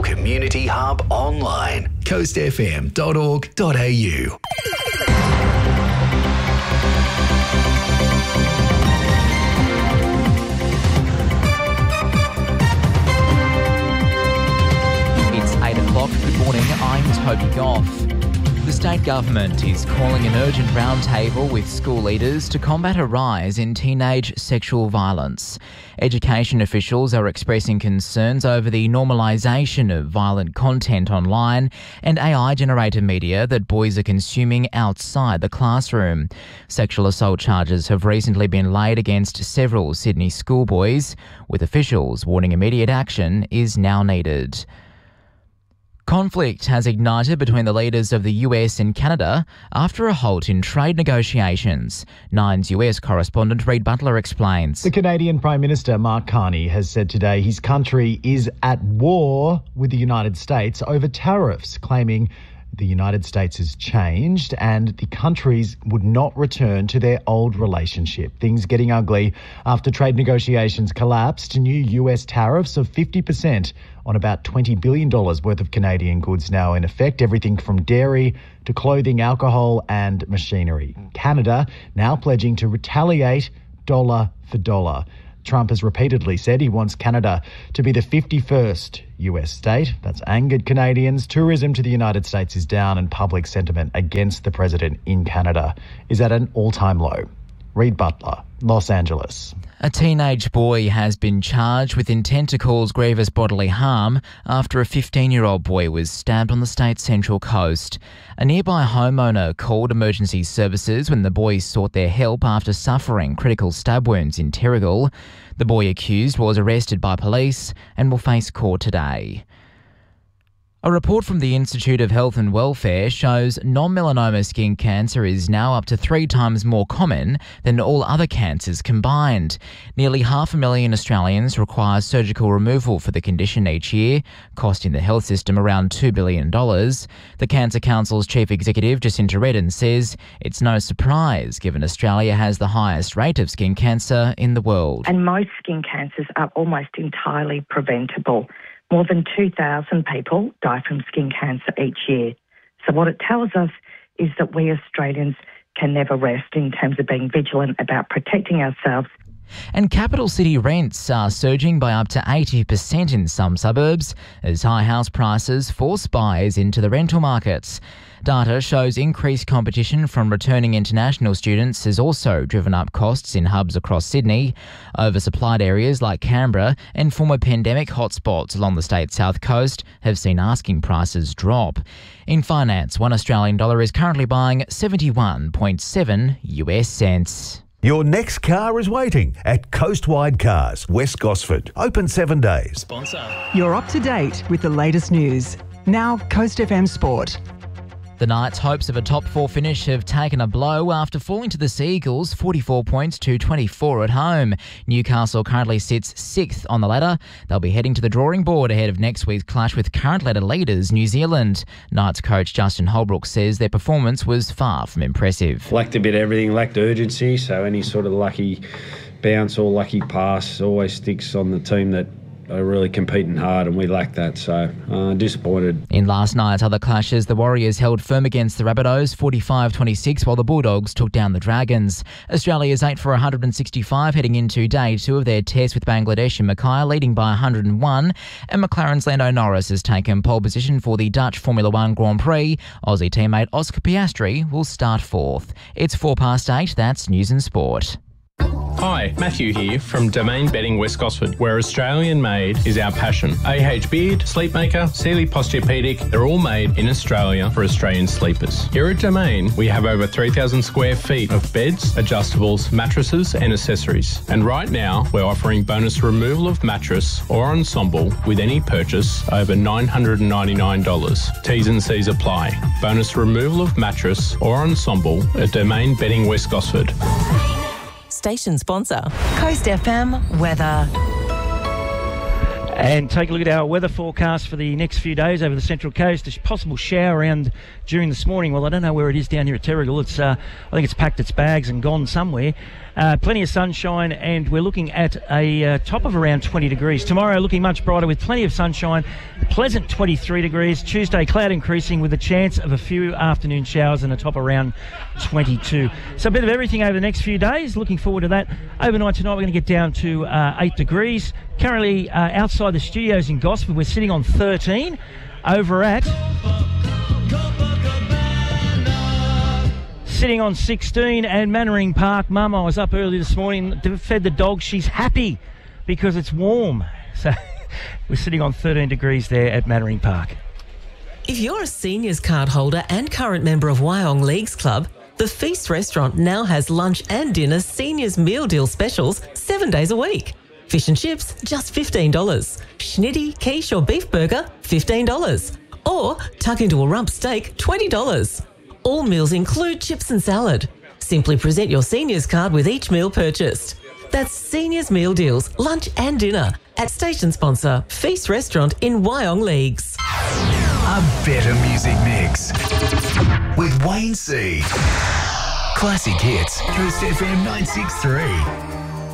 community hub online. coastfm.org.au. It's 8 o'clock. Good morning. I'm Toby Goff. The state government is calling an urgent roundtable with school leaders to combat a rise in teenage sexual violence. Education officials are expressing concerns over the normalisation of violent content online and AI-generated media that boys are consuming outside the classroom. Sexual assault charges have recently been laid against several Sydney schoolboys, with officials warning immediate action is now needed. Conflict has ignited between the leaders of the US and Canada after a halt in trade negotiations. Nine's US correspondent Reid Butler explains. The Canadian Prime Minister Mark Carney has said today his country is at war with the United States over tariffs, claiming the United States has changed and the countries would not return to their old relationship. Things getting ugly after trade negotiations collapsed. New US tariffs of 50% on about $20 billion worth of Canadian goods now in effect, everything from dairy to clothing, alcohol and machinery. Canada now pledging to retaliate dollar for dollar. Trump has repeatedly said he wants Canada to be the 51st US state. That's angered Canadians. Tourism to the United States is down and public sentiment against the president in Canada is at an all-time low. Reid Butler, Los Angeles. A teenage boy has been charged with intent to cause grievous bodily harm after a 15-year-old boy was stabbed on the state's central coast. A nearby homeowner called emergency services when the boy sought their help after suffering critical stab wounds in Terrigal. The boy accused was arrested by police and will face court today. A report from the Institute of Health and Welfare shows non-melanoma skin cancer is now up to 3 times more common than all other cancers combined. Nearly 500,000 Australians require surgical removal for the condition each year, costing the health system around $2 billion. The Cancer Council's chief executive, Jacinta Redden, says it's no surprise given Australia has the highest rate of skin cancer in the world. And most skin cancers are almost entirely preventable. More than 2,000 people die from skin cancer each year. So what it tells us is that we Australians can never rest in terms of being vigilant about protecting ourselves. And capital city rents are surging by up to 80% in some suburbs as high house prices force buyers into the rental markets. Data shows increased competition from returning international students has also driven up costs in hubs across Sydney. Oversupplied areas like Canberra and former pandemic hotspots along the state's south coast have seen asking prices drop. In finance, $1 Australian is currently buying 71.7 US cents. Your next car is waiting at Coastwide Cars, West Gosford. Open 7 days. Sponsor. You're up to date with the latest news. Now, Coast FM Sport. The Knights' hopes of a top 4 finish have taken a blow after falling to the Sea Eagles 44 points to 24 at home. Newcastle currently sits 6th on the ladder. They'll be heading to the drawing board ahead of next week's clash with current ladder leaders New Zealand. Knights coach Justin Holbrook says their performance was far from impressive. Lacked a bit of everything, lacked urgency, so any sort of lucky bounce or lucky pass always sticks on the team that are really competing hard, and we lack that, so disappointed. In last night's other clashes, the Warriors held firm against the Rabbitohs 45-26, while the Bulldogs took down the Dragons. Australia's 8 for 165 heading into day 2 of their test with Bangladesh in Mackay, leading by 101, and McLaren's Lando Norris has taken pole position for the Dutch Formula One Grand Prix. Aussie teammate Oscar Piastri will start 4th. It's 8:04, that's News and Sport. Hi, Matthew here from Domain Bedding West Gosford, where Australian made is our passion. AH Beard, Sleepmaker, Sealy Posturepedic, they're all made in Australia for Australian sleepers. Here at Domain, we have over 3,000 square feet of beds, adjustables, mattresses and accessories. And right now, we're offering bonus removal of mattress or ensemble with any purchase over $999. T's and C's apply. Bonus removal of mattress or ensemble at Domain Bedding West Gosford. Station sponsor. Coast FM weather. And take a look at our weather forecast for the next few days over the Central Coast. A possible shower around during this morning. Well, I don't know where it is down here at Terrigal. It's, I think it's packed its bags and gone somewhere. Plenty of sunshine, and we're looking at a top of around 20 degrees. Tomorrow looking much brighter with plenty of sunshine, pleasant 23 degrees. Tuesday cloud increasing with a chance of a few afternoon showers and a top around 22. So a bit of everything over the next few days. Looking forward to that. Overnight tonight we're going to get down to 8 degrees. Currently outside the studios in Gosford we're sitting on 13. Over at... sitting on 16, and Mannering Park. Mum, I was up early this morning, fed the dog. She's happy because it's warm. So we're sitting on 13 degrees there at Mannering Park. If you're a seniors card holder and current member of Wyong Leagues Club, the Feast restaurant now has lunch and dinner seniors meal deal specials 7 days a week. Fish and chips, just $15. Schnitty, quiche or beef burger, $15. Or tuck into a rump steak, $20. All meals include chips and salad. Simply present your seniors card with each meal purchased. That's Seniors Meal Deals, lunch and dinner at station sponsor Feast Restaurant in Wyong Leagues. A better music mix with Wayne C. Classic hits, Coast FM 963.